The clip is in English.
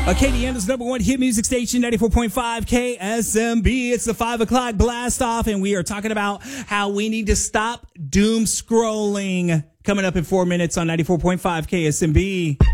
Acadiana's number one hit music station, 94.5 KSMB. It's the 5 o'clock blast off, and we are talking about how we need to stop doom scrolling. Coming up in 4 minutes on 94.5 KSMB.